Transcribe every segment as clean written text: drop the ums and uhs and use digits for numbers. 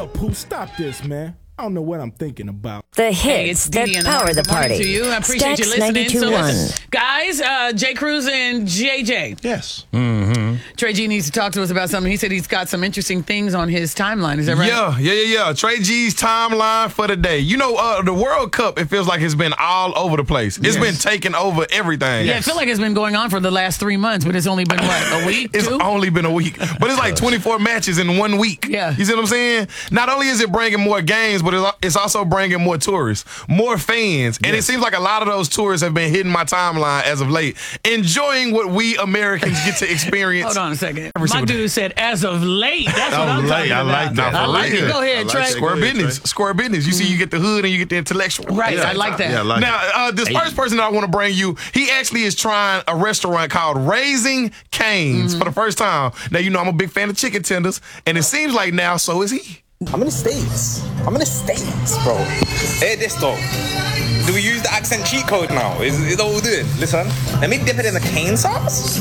Look, Pooh, stop this, man. I don't know what I'm thinking about. The hits that power the party. To you. I appreciate Stax you listening. So 92.1. guys, J. Cruz and JJ. Yes. Trey G needs to talk to us about something. He said he's got some interesting things on his timeline. Is that right? Yeah. Trey G's timeline for the day. You know, the World Cup, it feels like it's been all over the place. It's been taking over everything. Yeah, I feel like it's been going on for the last 3 months, but it's only been, what, a week? It's only been a week. But it's like 24 matches in 1 week. Yeah. You see what I'm saying? Not only is it bringing more games, but it's also bringing more tourists, more fans. And it seems like a lot of those tourists have been hitting my timeline as of late, enjoying what we Americans get to experience. Hold on a second. My dude said, as of late. That's what I'm talking about. I like that. I like it. Go ahead, Trey. Square business. You see, you get the hood and you get the intellectual. Right. I like that. Yeah, now, this first person that I want to bring you, he actually is trying a restaurant called Raising Cane's for the first time. Now, you know I'm a big fan of chicken tenders, and it seems like now so is he. I'm in the States, bro. Hey, this though. Do we use the accent cheat code now? Is that what we're doing? Listen, let me dip it in the cane sauce.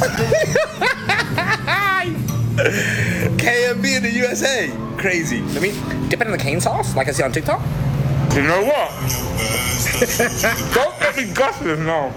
KMB in the USA. Crazy. Let me dip it in the cane sauce like I see on TikTok. You know what? Don't let me guess this now.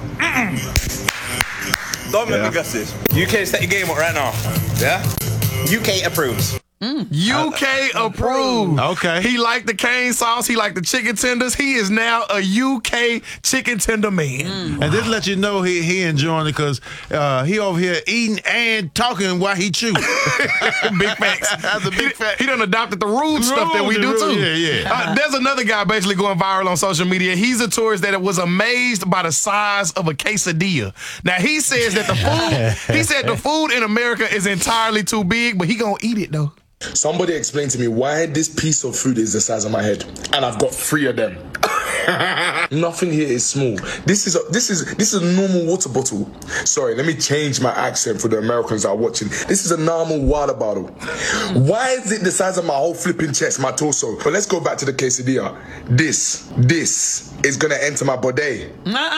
Don't let me guess this. UK, set your game up right now. Yeah? UK approves. UK approved. Okay. He liked the cane sauce. He liked the chicken tenders. He is now a UK chicken tender man. And this let you know he enjoying it because he over here eating and talking while he chew. Big facts. That's a big fact. He done adopted the rude stuff that we do too. Yeah. There's another guy basically going viral on social media. He's a tourist that was amazed by the size of a quesadilla. Now he says that the food in America is entirely too big, but he gonna eat it though. Somebody explain to me why this piece of food is the size of my head, and I've got 3 of them. Nothing here is small. This is a normal water bottle. Sorry, let me change my accent for the Americans that are watching. This is a normal water bottle. Why is it the size of my whole flipping chest, my torso? But let's go back to the quesadilla. This is gonna enter my body.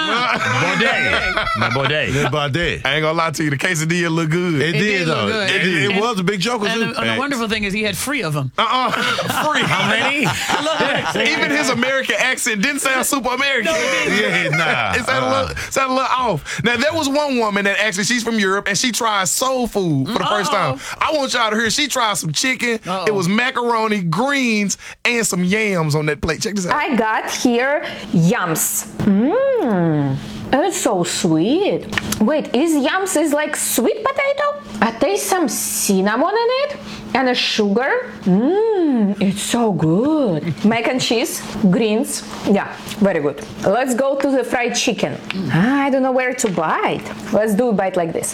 My body. I ain't gonna lie to you, the quesadilla look good. It did though. It was a big joker too. And the wonderful thing is he had 3 of them. Free. How many? Even his American accent didn't sound super American. No, it Nah. It sounded a little off. Now, there was one woman that actually, she's from Europe, and she tried soul food for the first time. I want y'all to hear, she tried some chicken. It was macaroni, greens, and some yams on that plate. Check this out. I got here yams. It's so sweet. Wait, yams is like sweet potato? I taste some cinnamon in it and a sugar. It's so good. Mac and cheese, greens. Yeah, very good. Let's go to the fried chicken. I don't know where to bite. Let's do a bite like this.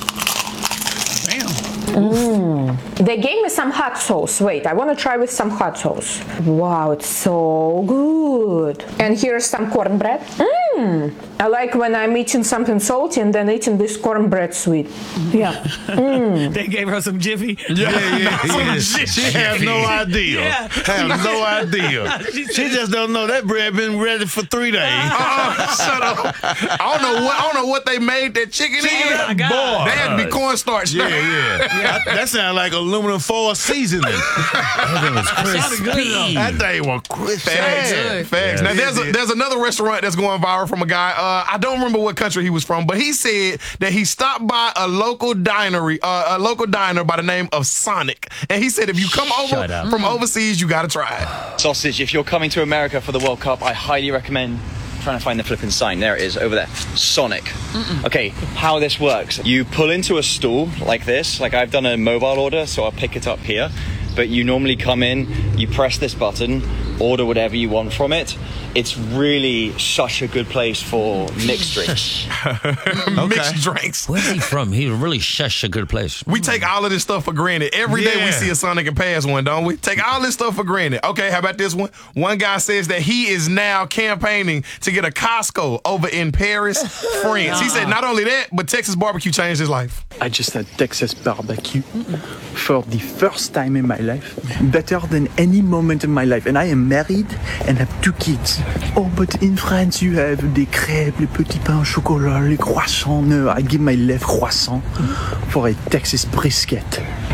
They gave me some hot sauce. Wait, I want to try with some hot sauce. Wow, it's so good. And here's some cornbread. I like when I'm eating something salty and then eating this cornbread sweet. Yeah. They gave her some Jiffy. Yeah. She has no idea. Yeah. Has no idea. She just don't know that bread been ready for 3 days. Shut up. I don't know what they made that chicken in. Boy. They had to be cornstarch. Yeah. That sounded like aluminum foil seasoning. That was crispy. That thing was crispy. Facts. Now, there's another restaurant that's going viral from a guy. I don't remember what country he was from, but he said that he stopped by a local diner by the name of Sonic. And he said if you come over from overseas, you got to try it. Sausage, if you're coming to America for the World Cup, I highly recommend trying to find the flipping sign. There it is, over there. Sonic. Okay, how this works. You pull into a stall like this. Like I've done a mobile order, so I'll pick it up here. But you normally come in, you press this button, order whatever you want from it. It's really such a good place for mixed drinks. Mixed drinks. Where's he from? He's really such a good place. We take all of this stuff for granted. Every day we see a Sonic and pass one, don't we? Take all this stuff for granted. Okay, how about this one? One guy says that he is now campaigning to get a Costco over in Paris, France. He said not only that, but Texas barbecue changed his life. I just had Texas barbecue for the first time in my life. Better than any moment in my life. And I am married and have 2 kids. Oh, but in France you have des crêpes, les petits pains au chocolat, les croissants. No, I give my left croissant for a Texas brisket.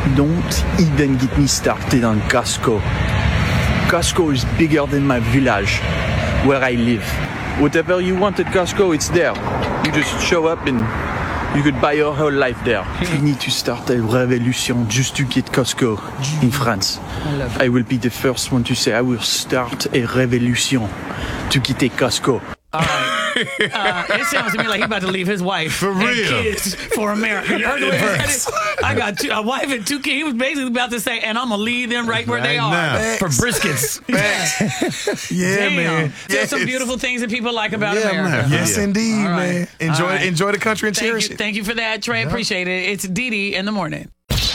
Don't even get me started on Costco. Costco is bigger than my village, where I live. Whatever you want at Costco, it's there. You just show up and you could buy your whole life there. We need to start a revolution just to get Costco in France. I will be the first one to say I will start a revolution to get a Costco. All right. It sounds to me like he's about to leave his wife For real. and kids for America. You heard the way he said it? I got a wife and 2 kids. He was basically about to say, and I'm going to leave them right where they are. now. For briskets. Yeah, Damn. man. There's some beautiful things that people like about America. man. Yes, indeed, All right. man. All right. Enjoy the country and cherish it. Thank you for that, Trey. Appreciate it. It's Dee Dee in the morning.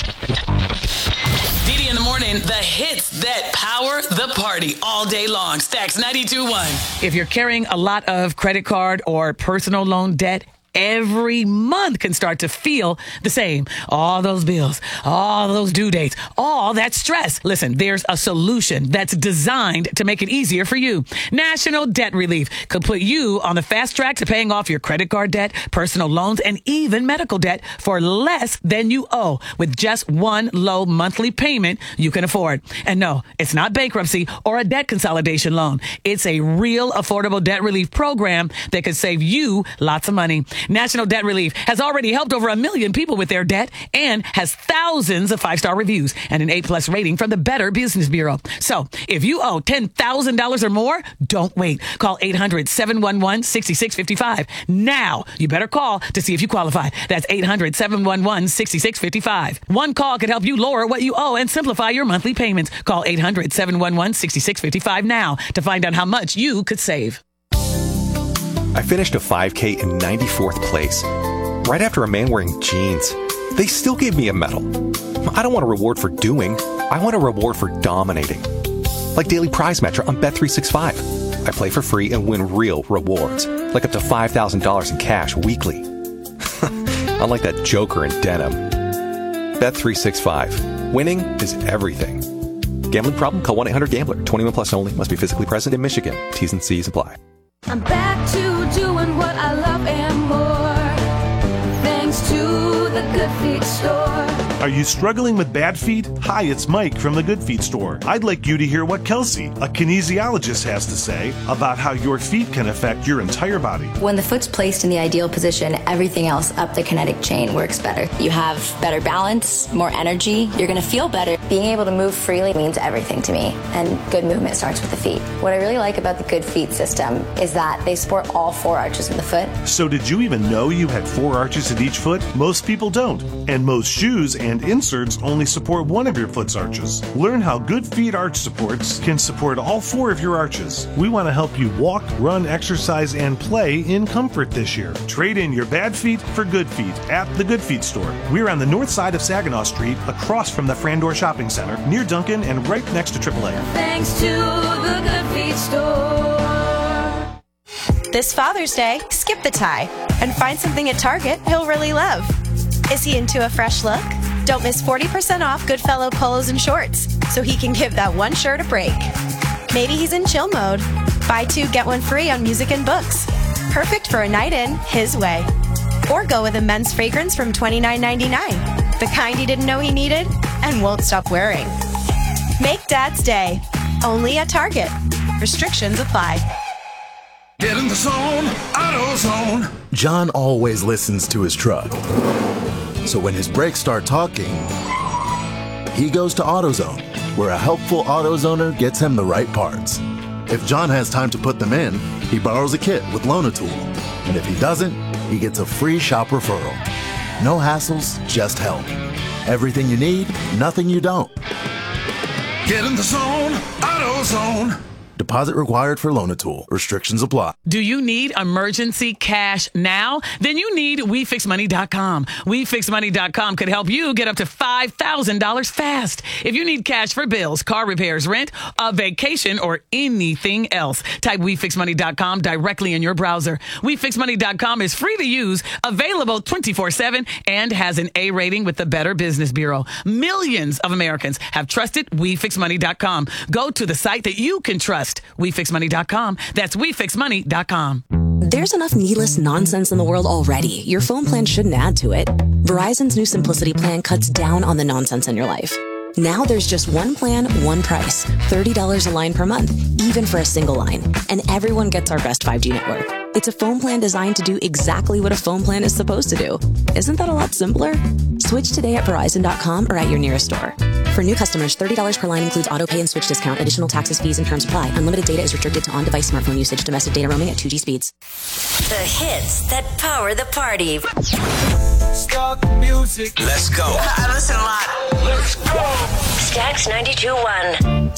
Dee Dee in the morning, the hits that power the party all day long. Stacks 92.1. If you're carrying a lot of credit card or personal loan debt, every month can start to feel the same. All those bills, all those due dates, all that stress. Listen, there's a solution that's designed to make it easier for you. National Debt Relief could put you on the fast track to paying off your credit card debt, personal loans, and even medical debt for less than you owe with just one low monthly payment you can afford. And no, it's not bankruptcy or a debt consolidation loan. It's a real affordable debt relief program that could save you lots of money. National Debt Relief has already helped over 1 million people with their debt and has thousands of 5-star reviews and an A+ rating from the Better Business Bureau. So if you owe $10,000 or more, don't wait. Call 800-711-6655. Now, you better call to see if you qualify. That's 800-711-6655. One call could help you lower what you owe and simplify your monthly payments. Call 800-711-6655 now to find out how much you could save. I finished a 5K in 94th place, right after a man wearing jeans. They still gave me a medal. I don't want a reward for doing. I want a reward for dominating. Like Daily Prize Match on Bet365. I play for free and win real rewards, like up to $5,000 in cash weekly. Unlike that joker in denim. Bet365. Winning is everything. Gambling problem? Call 1-800-GAMBLER. 21 plus only. Must be physically present in Michigan. T's and C's apply. I'm back to doing what I love and more, thanks to the Good Feet store. Are you struggling with bad feet? Hi, it's Mike from the Good Feet store. I'd like you to hear what Kelsey, a kinesiologist, has to say about how your feet can affect your entire body. When the foot's placed in the ideal position, everything else up the kinetic chain works better. You have better balance, more energy, you're going to feel better. Being able to move freely means everything to me, and good movement starts with the feet. What I really like about the Good Feet system is that they support all 4 arches of the foot. So did you even know you had 4 arches in each foot? Most people don't, and most shoes and inserts only support one of your foot's arches. Learn how Good Feet arch supports can support all 4 of your arches. We want to help you walk, run, exercise, and play in comfort this year. Trade in your bad feet for good feet at the Good Feet store. We're on the north side of Saginaw Street, across from the Frandor Shopping Center, near Duncan, and right next to AAA. Thanks to the Good Feet store. This Father's Day, skip the tie and find something at Target he'll really love. Is he into a fresh look? Don't miss 40% off Goodfellow polos and shorts so he can give that one shirt a break. Maybe he's in chill mode. Buy 2, get 1 free on music and books. Perfect for a night in his way. Or go with a men's fragrance from $29.99. The kind he didn't know he needed and won't stop wearing. Make Dad's Day. Only at Target. Restrictions apply. Get in the zone, AutoZone. John always listens to his truck. So when his brakes start talking, he goes to AutoZone, where a helpful AutoZoner gets him the right parts. If John has time to put them in, he borrows a kit with Loan-A-Tool. And if he doesn't, he gets a free shop referral. No hassles, just help. Everything you need, nothing you don't. Get in the zone, AutoZone. Deposit required for Loan-A-Tool. Restrictions apply. Do you need emergency cash now? Then you need WeFixMoney.com. WeFixMoney.com could help you get up to $5,000 fast. If you need cash for bills, car repairs, rent, a vacation, or anything else, type WeFixMoney.com directly in your browser. WeFixMoney.com is free to use, available 24/7, and has an A rating with the Better Business Bureau. Millions of Americans have trusted WeFixMoney.com. Go to the site that you can trust. WeFixMoney.com. That's WeFixMoney.com. There's enough needless nonsense in the world already. Your phone plan shouldn't add to it. Verizon's new Simplicity plan cuts down on the nonsense in your life. Now there's just one plan, one price, $30 a line per month, even for a single line. And everyone gets our best 5G network. It's a phone plan designed to do exactly what a phone plan is supposed to do. Isn't that a lot simpler? Switch today at Verizon.com or at your nearest store. For new customers, $30 per line includes auto pay and switch discount. Additional taxes, fees, and terms apply. Unlimited data is restricted to on-device smartphone usage. Domestic data roaming at 2G speeds. The hits that power the party. Start the music. Let's go. I listen a lot. Let's go. Stacks 92.1.